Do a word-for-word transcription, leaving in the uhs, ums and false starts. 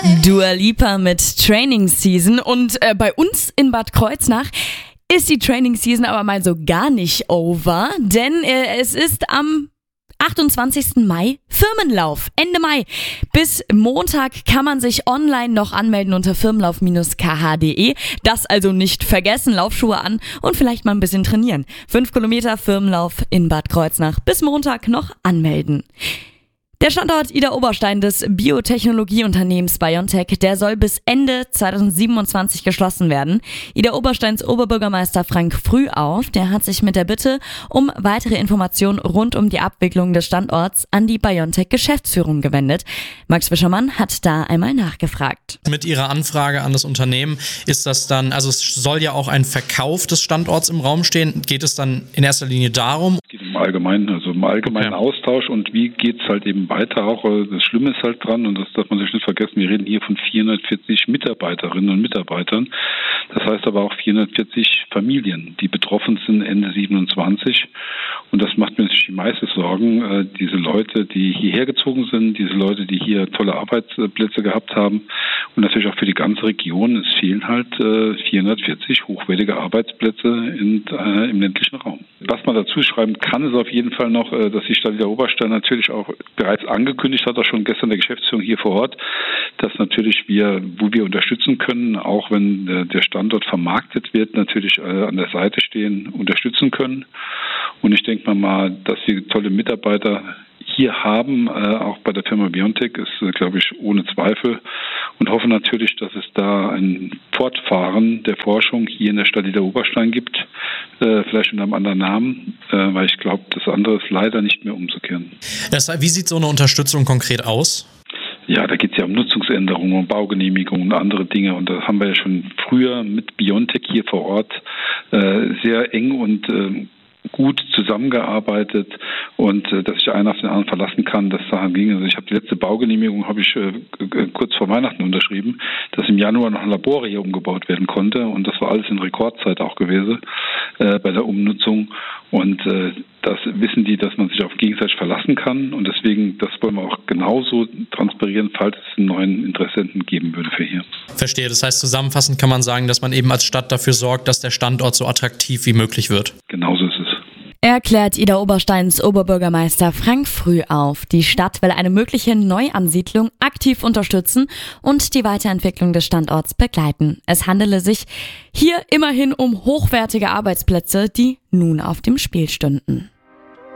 Dua Lipa mit Training Season und äh, bei uns in Bad Kreuznach ist die Training Season aber mal so gar nicht over, denn äh, es ist am achtundzwanzigsten Mai Firmenlauf, Ende Mai. Bis Montag kann man sich online noch anmelden unter firmenlauf Bindestrich k h punkt d e. Das also nicht vergessen, Laufschuhe an und vielleicht mal ein bisschen trainieren. Fünf Kilometer Firmenlauf in Bad Kreuznach. Bis Montag noch anmelden. Der Standort Idar Oberstein des Biotechnologieunternehmens BioNTech, der soll bis Ende zweitausendsiebenundzwanzig geschlossen werden. Idar Obersteins Oberbürgermeister Frank Frühauf, der hat sich mit der Bitte um weitere Informationen rund um die Abwicklung des Standorts an die BioNTech-Geschäftsführung gewendet. Max Fischermann hat da einmal nachgefragt. Mit Ihrer Anfrage an das Unternehmen ist das dann, also es soll ja auch ein Verkauf des Standorts im Raum stehen. Geht es dann in erster Linie darum? Es geht im Allgemeinen, also im allgemeinen okay. Austausch und wie geht es halt eben weiter auch. Das Schlimme ist halt dran, und das darf man sich nicht vergessen, wir reden hier von vierhundertvierzig Mitarbeiterinnen und Mitarbeitern. Das heißt aber auch vierhundertvierzig Familien, die betroffen sind Ende siebenundzwanzig. Und das macht mir natürlich die meiste Sorgen. Diese Leute, die hierher gezogen sind, diese Leute, die hier tolle Arbeitsplätze gehabt haben und natürlich auch für die ganze Region. Es fehlen halt vierhundertvierzig hochwertige Arbeitsplätze in, äh, im ländlichen Raum. Was man dazu schreiben kann, ist auf jeden Fall noch, dass die Stadt Idar Oberstein natürlich auch bereits angekündigt hat, auch schon gestern der Geschäftsführung hier vor Ort, dass natürlich wir, wo wir unterstützen können, auch wenn der, der Standort vermarktet wird, natürlich äh, an der Seite stehen, unterstützen können. Und ich denke mal, dass wir tolle Mitarbeiter hier haben, äh, auch bei der Firma BioNTech, ist, äh, glaube ich, ohne Zweifel. Und hoffe natürlich, dass es da ein Fortfahren der Forschung hier in der Stadt Idar Oberstein gibt, äh, vielleicht unter einem anderen Namen, äh, weil ich glaube, das andere ist leider nicht mehr umzukehren. Das, wie sieht so eine Unterstützung konkret aus? Ja, da geht es ja um Nutzungsänderungen, um Baugenehmigungen und andere Dinge. Und da haben wir ja schon früher mit BioNTech hier vor Ort äh, sehr eng und äh, gut zusammengearbeitet und äh, dass sich einer auf den anderen verlassen kann, dass da ging. Also ich habe die letzte Baugenehmigung habe ich äh, kurz vor Weihnachten unterschrieben, dass im Januar noch ein Labor hier umgebaut werden konnte, und das war alles in Rekordzeit auch gewesen äh, bei der Umnutzung, und äh, das wissen die, dass man sich auf gegenseitig verlassen kann, und deswegen, das wollen wir auch genauso transpirieren, falls es einen neuen Interessenten geben würde für hier. Verstehe, das heißt zusammenfassend kann man sagen, dass man eben als Stadt dafür sorgt, dass der Standort so attraktiv wie möglich wird. Genauso ist es. Erklärt Idar Obersteins Oberbürgermeister Frank Frühauf. Die Stadt will eine mögliche Neuansiedlung aktiv unterstützen und die Weiterentwicklung des Standorts begleiten. Es handele sich hier immerhin um hochwertige Arbeitsplätze, die nun auf dem Spiel stünden.